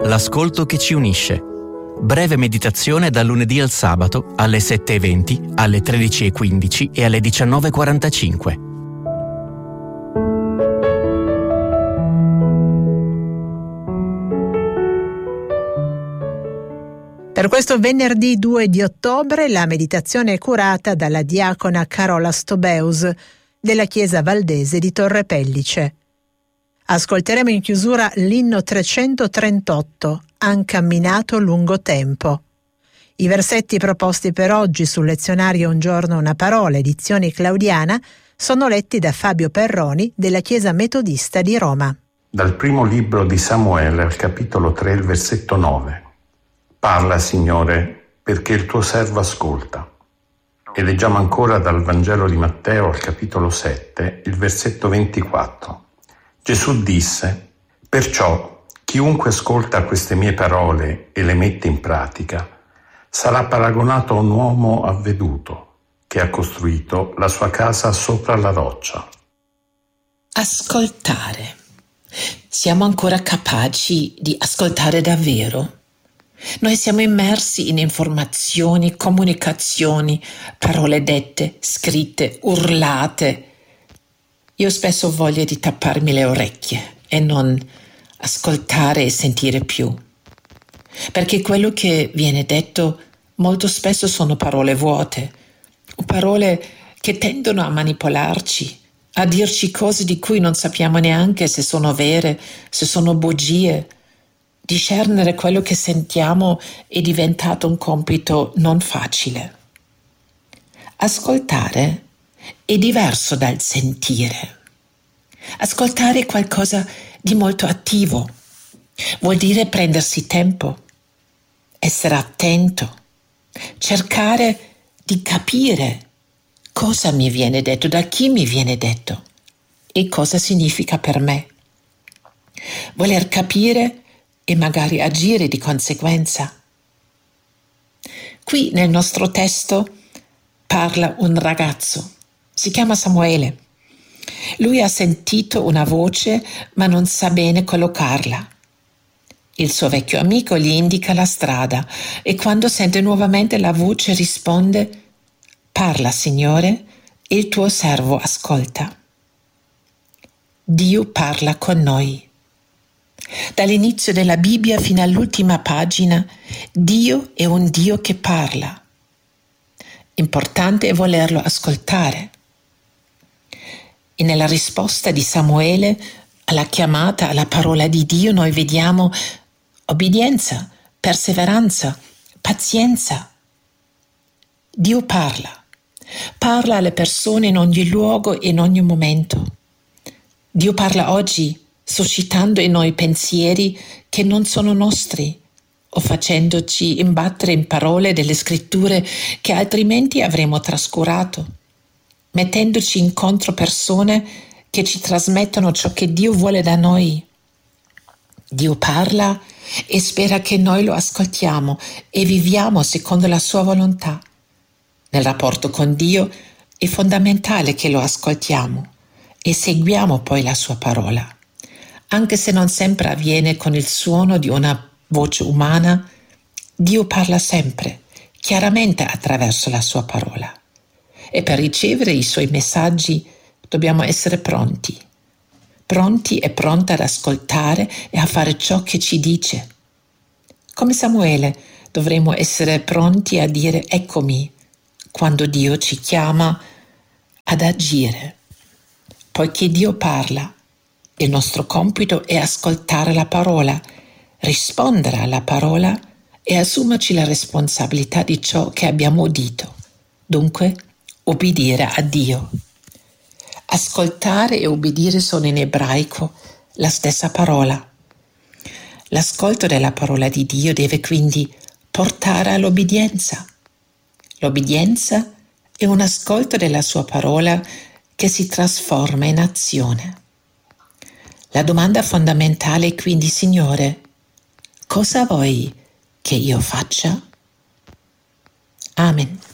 L'ascolto che ci unisce. Breve meditazione dal lunedì al sabato alle 7:20, alle 13:15 e alle 19:45. Per questo venerdì 2 di ottobre la meditazione è curata dalla diacona Carola Stobeus della Chiesa Valdese di Torre Pellice. Ascolteremo in chiusura l'inno 338, Han camminato lungo tempo. I versetti proposti per oggi sul lezionario Un giorno una parola, edizione claudiana, sono letti da Fabio Perroni della Chiesa Metodista di Roma. Dal primo libro di Samuele al capitolo 3, il versetto 9. Parla, Signore, perché il tuo servo ascolta. E leggiamo ancora dal Vangelo di Matteo al capitolo 7, il versetto 24. Gesù disse: perciò chiunque ascolta queste mie parole e le mette in pratica sarà paragonato a un uomo avveduto che ha costruito la sua casa sopra la roccia. Ascoltare. Siamo ancora capaci di ascoltare davvero? Noi siamo immersi in informazioni, comunicazioni, parole dette, scritte, urlate. Io spesso ho voglia di tapparmi le orecchie e non ascoltare e sentire più. Perché quello che viene detto molto spesso sono parole vuote, o parole che tendono a manipolarci, a dirci cose di cui non sappiamo neanche se sono vere, se sono bugie. Discernere quello che sentiamo è diventato un compito non facile. Ascoltare è diverso dal sentire. Ascoltare è qualcosa di molto attivo. Vuol dire prendersi tempo, essere attento, cercare di capire cosa mi viene detto, da chi mi viene detto e cosa significa per me. Voler capire e magari agire di conseguenza. Qui nel nostro testo parla un ragazzo, si chiama Samuele. Lui ha sentito una voce ma non sa bene collocarla. Il suo vecchio amico gli indica la strada e quando sente nuovamente la voce risponde: parla, Signore, e il tuo servo ascolta. Dio parla con noi. Dall'inizio della Bibbia fino all'ultima pagina, Dio è un Dio che parla. Importante è volerlo ascoltare. E nella risposta di Samuele alla chiamata, alla parola di Dio, noi vediamo obbedienza, perseveranza, pazienza. Dio parla. Parla alle persone in ogni luogo e in ogni momento. Dio parla oggi suscitando in noi pensieri che non sono nostri o facendoci imbattere in parole delle scritture che altrimenti avremmo trascurato, mettendoci incontro persone che ci trasmettono ciò che Dio vuole da noi. Dio parla e spera che noi lo ascoltiamo e viviamo secondo la sua volontà. Nel rapporto con Dio è fondamentale che lo ascoltiamo e seguiamo poi la sua parola. Anche se non sempre avviene con il suono di una voce umana, Dio parla sempre, chiaramente attraverso la sua parola. E per ricevere i suoi messaggi dobbiamo essere pronti e pronti ad ascoltare e a fare ciò che ci dice. Come Samuele dovremo essere pronti a dire eccomi quando Dio ci chiama ad agire. Poiché Dio parla, il nostro compito è ascoltare la parola, rispondere alla parola e assumerci la responsabilità di ciò che abbiamo udito. Dunque, obbedire a Dio. Ascoltare e obbedire sono in ebraico la stessa parola. L'ascolto della parola di Dio deve quindi portare all'obbedienza. L'obbedienza è un ascolto della sua parola che si trasforma in azione. La domanda fondamentale è quindi: Signore, cosa vuoi che io faccia? Amen.